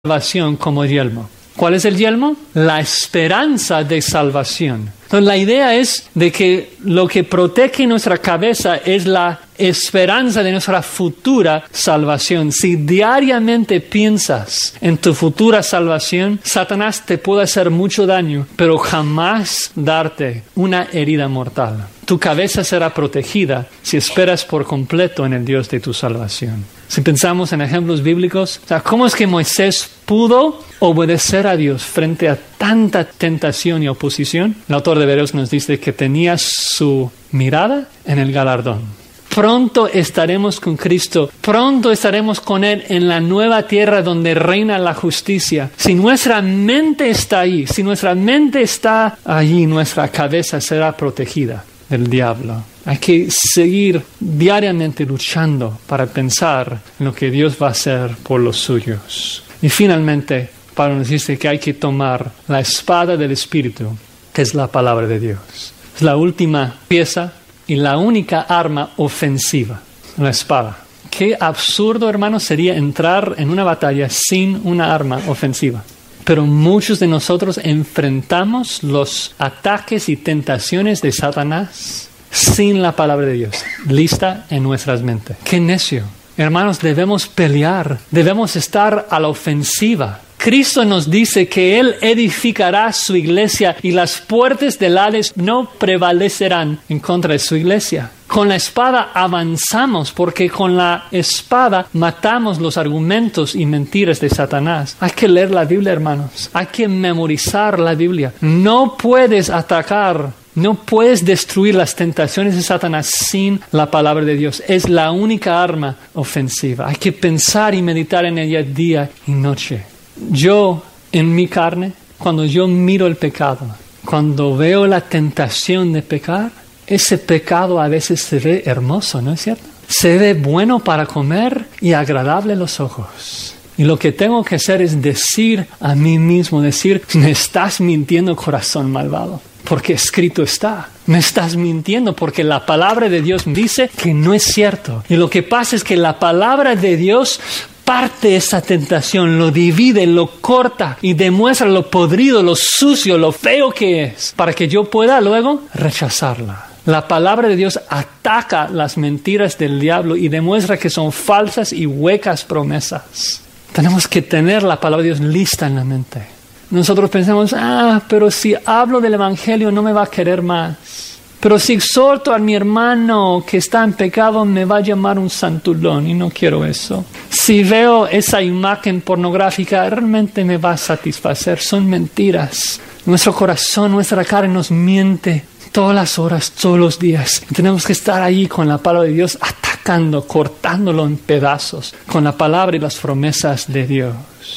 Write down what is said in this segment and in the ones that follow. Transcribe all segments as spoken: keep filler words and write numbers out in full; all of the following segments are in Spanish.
salvación como yelmo. ¿Cuál es el yelmo? La esperanza de salvación. Entonces, la idea es de que lo que protege nuestra cabeza es la esperanza de nuestra futura salvación. Si diariamente piensas en tu futura salvación, Satanás te puede hacer mucho daño, pero jamás darte una herida mortal. Tu cabeza será protegida si esperas por completo en el Dios de tu salvación. Si pensamos en ejemplos bíblicos, o sea, ¿cómo es que Moisés pudo obedecer a Dios frente a tanta tentación y oposición? El autor de Hebreos nos dice que tenía su mirada en el galardón. Pronto estaremos con Cristo, pronto estaremos con Él en la nueva tierra donde reina la justicia. Si nuestra mente está ahí, si nuestra mente está allí, nuestra cabeza será protegida del diablo. Hay que seguir diariamente luchando para pensar en lo que Dios va a hacer por los suyos. Y finalmente, Pablo nos dice que hay que tomar la espada del Espíritu, que es la palabra de Dios. Es la última pieza y la única arma ofensiva, la espada. Qué absurdo, hermanos, sería entrar en una batalla sin una arma ofensiva. Pero muchos de nosotros enfrentamos los ataques y tentaciones de Satanás sin la palabra de Dios, lista en nuestras mentes. ¡Qué necio! Hermanos, debemos pelear, debemos estar a la ofensiva. Cristo nos dice que Él edificará su iglesia y las puertas del Hades no prevalecerán en contra de su iglesia. Con la espada avanzamos porque con la espada matamos los argumentos y mentiras de Satanás. Hay que leer la Biblia, hermanos. Hay que memorizar la Biblia. No puedes atacar, no puedes destruir las tentaciones de Satanás sin la palabra de Dios. Es la única arma ofensiva. Hay que pensar y meditar en ella día y noche. Yo, en mi carne, cuando yo miro el pecado, cuando veo la tentación de pecar, ese pecado a veces se ve hermoso, ¿no es cierto? Se ve bueno para comer y agradable a los ojos. Y lo que tengo que hacer es decir a mí mismo, decir, me estás mintiendo, corazón malvado, porque escrito está. Me estás mintiendo porque la palabra de Dios dice que no es cierto. Y lo que pasa es que la palabra de Dios parte esa tentación, lo divide, lo corta y demuestra lo podrido, lo sucio, lo feo que es, para que yo pueda luego rechazarla. La palabra de Dios ataca las mentiras del diablo y demuestra que son falsas y huecas promesas. Tenemos que tener la palabra de Dios lista en la mente. Nosotros pensamos, ah, pero si hablo del Evangelio no me va a querer más. Pero si exhorto a mi hermano que está en pecado, me va a llamar un santulón y no quiero eso. Si veo esa imagen pornográfica, realmente me va a satisfacer. Son mentiras. Nuestro corazón, nuestra carne nos miente todas las horas, todos los días. Y tenemos que estar ahí con la palabra de Dios, atacando, cortándolo en pedazos, con la palabra y las promesas de Dios.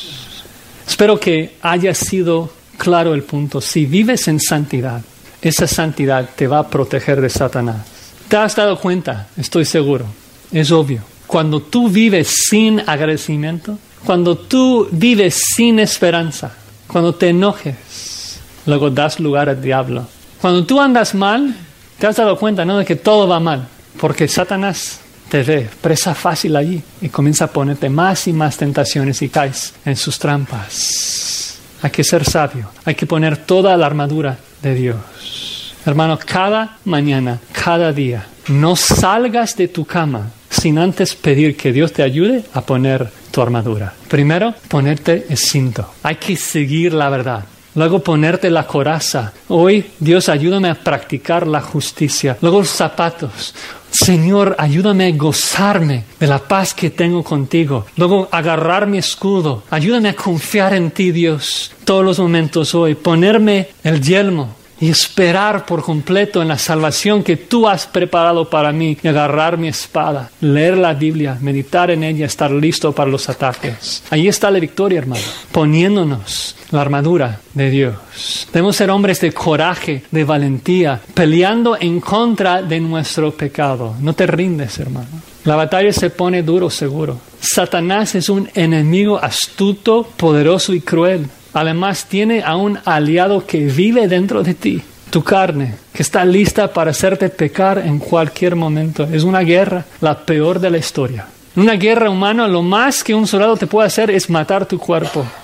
Espero que haya sido claro el punto. Si vives en santidad, esa santidad te va a proteger de Satanás. ¿Te has dado cuenta? Estoy seguro. Es obvio. Cuando tú vives sin agradecimiento, cuando tú vives sin esperanza, cuando te enojes, luego das lugar al diablo. Cuando tú andas mal, te has dado cuenta, ¿no?, de que todo va mal, porque Satanás te ve presa fácil allí y comienza a ponerte más y más tentaciones y caes en sus trampas. Hay que ser sabio, hay que poner toda la armadura de Dios. Hermano, cada mañana, cada día, no salgas de tu cama sin antes pedir que Dios te ayude a poner tu armadura. Primero, ponerte el cinto. Hay que seguir la verdad. Luego ponerte la coraza. Hoy, Dios, ayúdame a practicar la justicia. Luego los zapatos. Señor, ayúdame a gozarme de la paz que tengo contigo. Luego agarrar mi escudo. Ayúdame a confiar en ti, Dios, todos los momentos hoy. Ponerme el yelmo y esperar por completo en la salvación que tú has preparado para mí. Y agarrar mi espada, leer la Biblia, meditar en ella, estar listo para los ataques. Ahí está la victoria, hermano. Poniéndonos la armadura de Dios. Debemos ser hombres de coraje, de valentía, peleando en contra de nuestro pecado. No te rindes, hermano. La batalla se pone duro, seguro. Satanás es un enemigo astuto, poderoso y cruel. Además, tiene a un aliado que vive dentro de ti, tu carne, que está lista para hacerte pecar en cualquier momento. Es una guerra, la peor de la historia. En una guerra humana, lo más que un soldado te puede hacer es matar tu cuerpo.